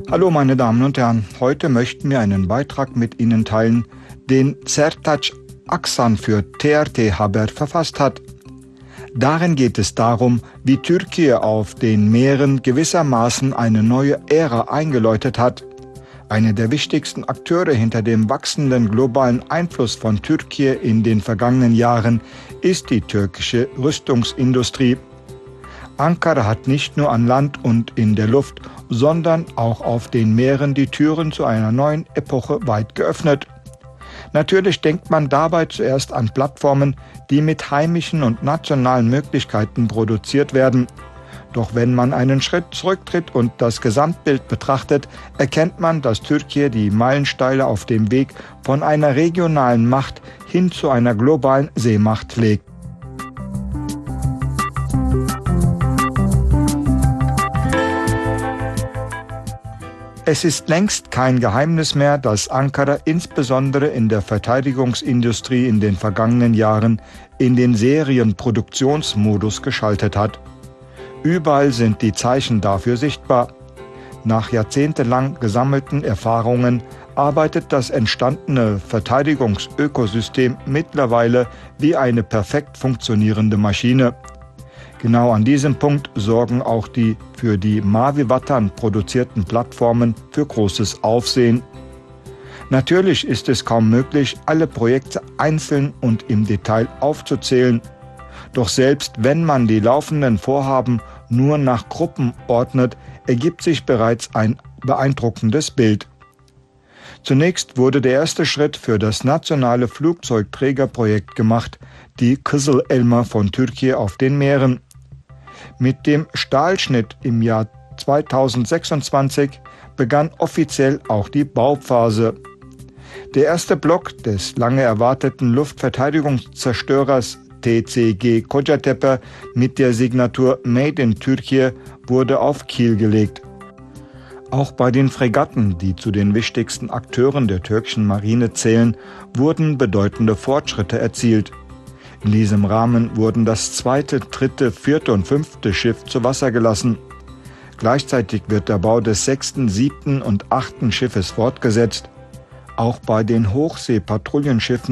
Hallo meine Damen und Herren, heute möchten wir einen Beitrag mit Ihnen teilen, den Sertaç Aksan für TRT Haber verfasst hat. Darin geht es darum, wie Türkei auf den Meeren gewissermaßen eine neue Ära eingeläutet hat. Einer der wichtigsten Akteure hinter dem wachsenden globalen Einfluss von Türkei in den vergangenen Jahren ist die türkische Rüstungsindustrie. Ankara hat nicht nur an Land und in der Luft, sondern auch auf den Meeren die Türen zu einer neuen Epoche weit geöffnet. Natürlich denkt man dabei zuerst an Plattformen, die mit heimischen und nationalen Möglichkeiten produziert werden. Doch wenn man einen Schritt zurücktritt und das Gesamtbild betrachtet, erkennt man, dass Türkei die Meilensteine auf dem Weg von einer regionalen Macht hin zu einer globalen Seemacht legt. Es ist längst kein Geheimnis mehr, dass Ankara insbesondere in der Verteidigungsindustrie in den vergangenen Jahren in den Serienproduktionsmodus geschaltet hat. Überall sind die Zeichen dafür sichtbar. Nach jahrzehntelang gesammelten Erfahrungen arbeitet das entstandene Verteidigungsökosystem mittlerweile wie eine perfekt funktionierende Maschine. Genau an diesem Punkt sorgen auch die für die Mavi Vatan produzierten Plattformen für großes Aufsehen. Natürlich ist es kaum möglich, alle Projekte einzeln und im Detail aufzuzählen. Doch selbst wenn man die laufenden Vorhaben nur nach Gruppen ordnet, ergibt sich bereits ein beeindruckendes Bild. Zunächst wurde der erste Schritt für das nationale Flugzeugträgerprojekt gemacht, die Kızıl Elma von Türkei auf den Meeren. Mit dem Stahlschnitt im Jahr 2026 begann offiziell auch die Bauphase. Der erste Block des lange erwarteten Luftverteidigungszerstörers TCG Kocatepe mit der Signatur Made in Türkei wurde auf Kiel gelegt. Auch bei den Fregatten, die zu den wichtigsten Akteuren der türkischen Marine zählen, wurden bedeutende Fortschritte erzielt. In diesem Rahmen wurden das zweite, dritte, vierte und fünfte Schiff zu Wasser gelassen. Gleichzeitig wird der Bau des sechsten, siebten und achten Schiffes fortgesetzt. Auch bei den Hochseepatrouillenschiffen